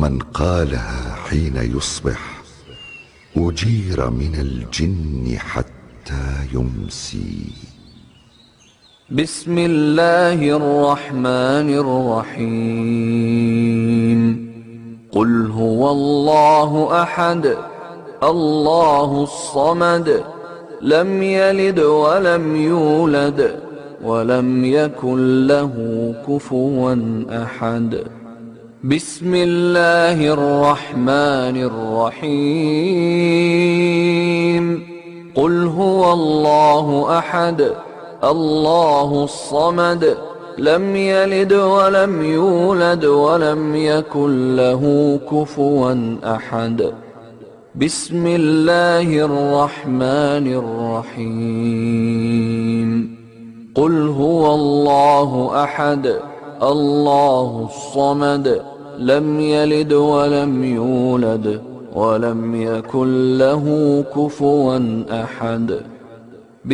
من قالها حين يصبح أجير من الجن حتى يمسي. بسم الله الرحمن الرحيم. قل هو الله أحد الله الصمد لم يلد ولم يولد ولم يكن له كفوا أحد. بسم الله الرحمن الرحيم. قل هو الله أحد الله الصمد لم يلد ولم يولد ولم يكن له كفوا أحد. بسم الله الرحمن الرحيم. قل هو الله أحد الله الصمد لم يلد ولم يولد ولم يكن له كفوا أحد.